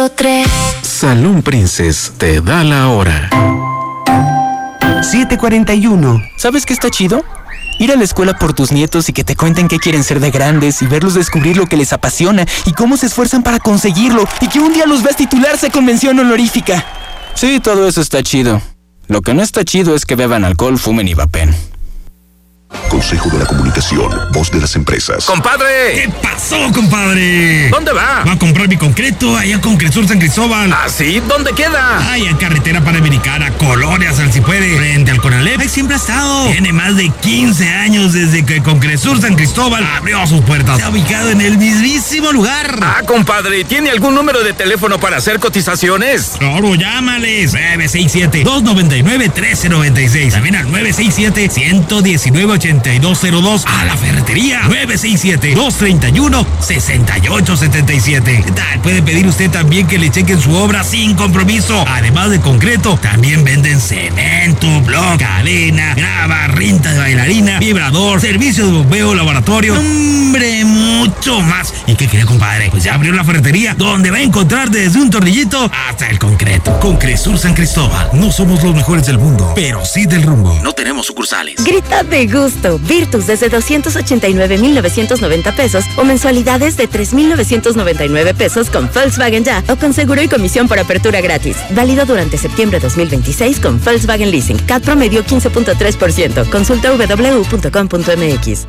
100.3. Salón Princess te da la hora. 7:41. ¿Sabes qué está chido? Ir a la escuela por tus nietos y que te cuenten qué quieren ser de grandes y verlos descubrir lo que les apasiona y cómo se esfuerzan para conseguirlo y que un día los veas titularse con mención honorífica. Sí, todo eso está chido. Lo que no está chido es que beban alcohol, fumen y vapen. Consejo de la Comunicación, voz de las empresas. ¡Compadre! ¿Qué pasó, compadre? ¿Dónde va? Va a comprar mi concreto allá con Concresur San Cristóbal. ¿Ah, sí? ¿Dónde queda? Ay, en carretera panamericana, Colonias, al si puede, frente al Conalep. Ahí siempre ha estado. Tiene más de 15 años desde que Concresur San Cristóbal abrió sus puertas. Se ha ubicado en el mismísimo lugar. Ah, compadre, ¿tiene algún número de teléfono para hacer cotizaciones? Claro, llámales. 967-299-1396. También al 967-119-8202. A la ferretería. 967-231-6877. ¿Qué tal? Puede pedir usted también que le chequen su obra sin compromiso. Además de concreto, también venden cemento, bloc, cadena, grava, rinta de bailarina, vibrador, servicio de bombeo, laboratorio. ¡Hombre, mucho más! ¿Y qué cree, compadre? Pues ya abrió la ferretería, donde va a encontrar desde un tornillito hasta el concreto. Concresur San Cristóbal. No somos los mejores del mundo, pero sí del rumbo. No tenemos sucursales. Grita de gusto. Virtus desde 289,990 pesos o mensualidades de 3,999 pesos con Volkswagen Ya o con seguro y comisión por apertura gratis. Válido durante septiembre 2026 con Volkswagen Leasing. CAT promedio 15.3%. Consulta www.com.mx.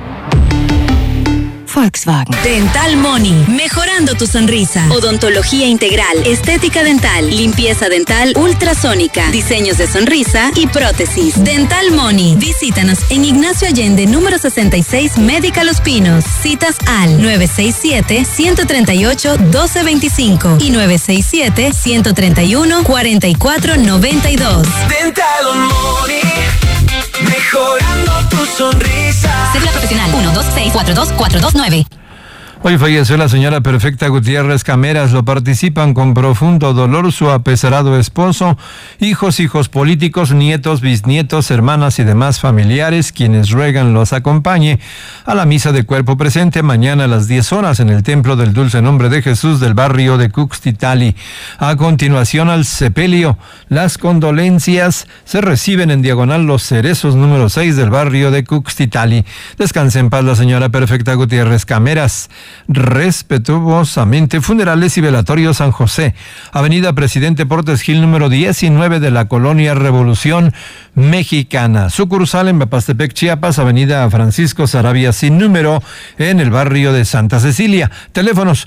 Volkswagen. Dental Money, mejorando tu sonrisa. Odontología integral, estética dental, limpieza dental ultrasónica, diseños de sonrisa y prótesis. Dental Money. Visítanos en Ignacio Allende, número 66, Médica Los Pinos. Citas al 967-138-1225 y 967-131-4492. Dental Money, mejorando tu sonrisa. Cédula profesional 126424229. Hoy falleció la señora Perfecta Gutiérrez Cameras. Lo participan con profundo dolor su apesarado esposo, hijos políticos, nietos, bisnietos, hermanas y demás familiares, quienes ruegan los acompañe a la misa de cuerpo presente mañana a las 10 horas en el Templo del Dulce Nombre de Jesús del barrio de Cuxtitali. A continuación al sepelio. Las condolencias se reciben en diagonal Los Cerezos número 6 del barrio de Cuxtitali. Descanse en paz la señora Perfecta Gutiérrez Cameras. Respetuosamente, Funerales y Velatorio San José, Avenida Presidente Portes Gil número 19 de la Colonia Revolución Mexicana. Sucursal en Mapastepec, Chiapas, Avenida Francisco Sarabia sin número en el barrio de Santa Cecilia. Teléfonos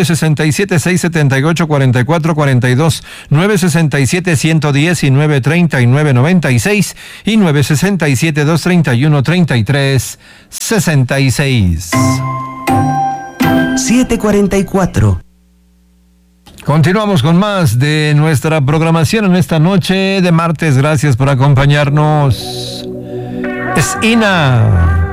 967-678-4442, 967-110-939-96 y 967-231-3366. 7:44. Continuamos con más de nuestra programación en esta noche de martes. Gracias por acompañarnos. Es Ina.